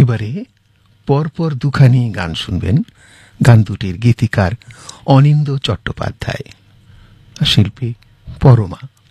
এবারে পরপর দুখানি গান শুনবেন। গান দুটির গীতিকার অনিন্দ্য চট্টোপাধ্যায়, শিল্পী পরমা।